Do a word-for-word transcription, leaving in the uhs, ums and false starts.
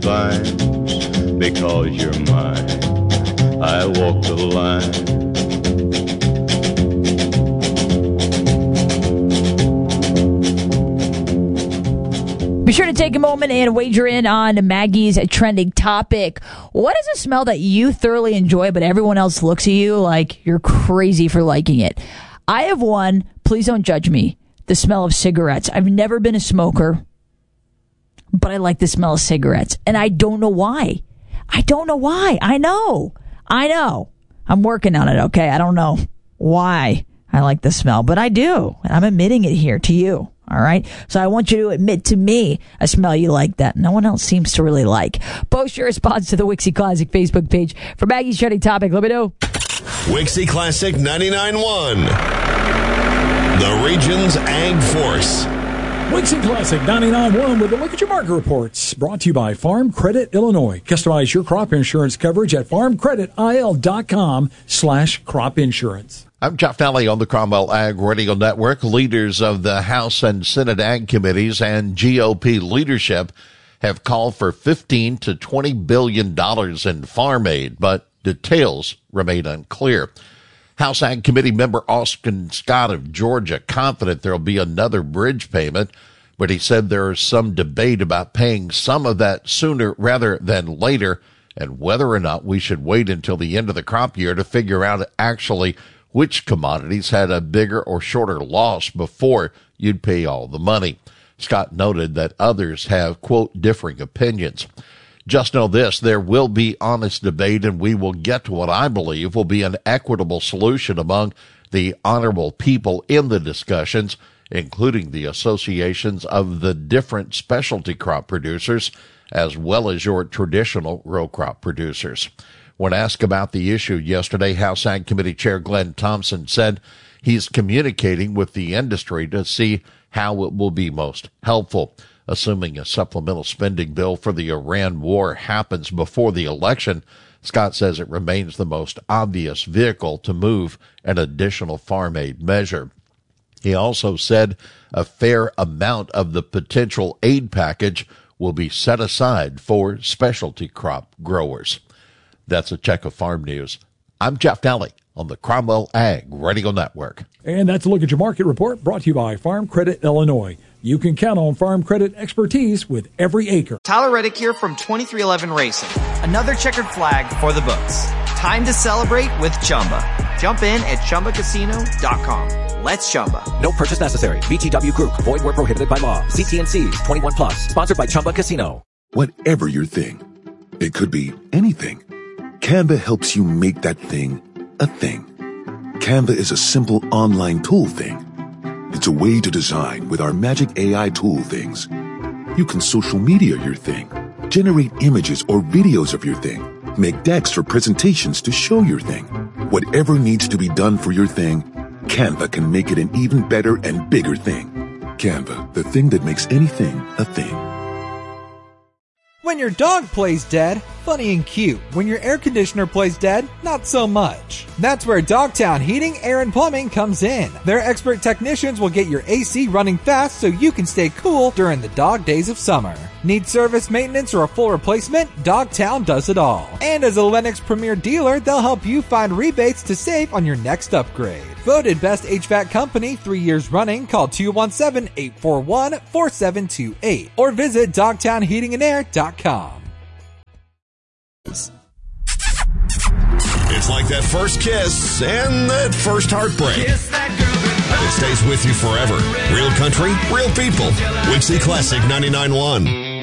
fine because you're mine. I walk the line. Be sure to take a moment and wager in on Maggie's trending topic. What is a smell that you thoroughly enjoy, but everyone else looks at you like you're crazy for liking it? I have one. Please don't judge me. The smell of cigarettes. I've never been a smoker, but I like the smell of cigarettes. And I don't know why. I don't know why. I know. I know. I'm working on it, okay? I don't know why I like the smell, but I do. And I'm admitting it here to you. All right. So I want you to admit to me a smell you like that no one else seems to really like. Post your response to the Wixie Classic Facebook page for Maggie's trending topic. Let me know. Wixie Classic ninety-nine point one. The region's Ag Force. Wixie Classic ninety-nine point one with the Look at Your Market reports. Brought to you by Farm Credit Illinois. Customize your crop insurance coverage at farmcreditil.com slash crop insurance. I'm Jeff Daly on the Cromwell Ag Radio Network. Leaders of the House and Senate Ag Committees and G O P leadership have called for fifteen to twenty billion dollars in farm aid, but details remain unclear. House Ag Committee member Austin Scott of Georgia confident there will be another bridge payment, but he said there is some debate about paying some of that sooner rather than later, and whether or not we should wait until the end of the crop year to figure out actually which commodities had a bigger or shorter loss before you'd pay all the money. Scott noted that others have, quote, differing opinions. Just know this, there will be honest debate, and we will get to what I believe will be an equitable solution among the honorable people in the discussions, including the associations of the different specialty crop producers, as well as your traditional row crop producers. When asked about the issue yesterday, House Ag Committee Chair Glenn Thompson said he's communicating with the industry to see how it will be most helpful. Assuming a supplemental spending bill for the Iran war happens before the election, Scott says it remains the most obvious vehicle to move an additional farm aid measure. He also said a fair amount of the potential aid package will be set aside for specialty crop growers. That's a check of farm news. I'm Jeff Daly on the Cromwell Ag Radio Network. And that's a Look at Your Market report brought to you by Farm Credit Illinois. You can count on Farm Credit expertise with every acre. Tyler Reddick here from twenty-three eleven Racing. Another checkered flag for the books. Time to celebrate with Chumba. Jump in at chumba casino dot com. Let's Chumba. No purchase necessary. V G W Group. Void where prohibited by law. See T and C's. twenty-one plus. Sponsored by Chumba Casino. Whatever your thing, it could be anything. Canva helps you make that thing a thing. Canva is a simple online tool thing. It's a way to design with our magic A I tool things. You can social media your thing, generate images or videos of your thing, make decks for presentations to show your thing. Whatever needs to be done for your thing, Canva can make it an even better and bigger thing. Canva, the thing that makes anything a thing. When your dog plays dead, funny and cute. When your air conditioner plays dead, not so much. That's where Dogtown Heating, Air, and Plumbing comes in. Their expert technicians will get your A C running fast so you can stay cool during the dog days of summer. Need service, maintenance, or a full replacement? Dogtown does it all. And as a Lennox Premier dealer, they'll help you find rebates to save on your next upgrade. Voted Best H V A C Company three years running. Call two one seven, eight four one, four seven two eight or visit dogtown heating and air dot com. It's like that first kiss and that first heartbreak. It stays with you forever. Real country, real people. Wixie Classic ninety-nine point one.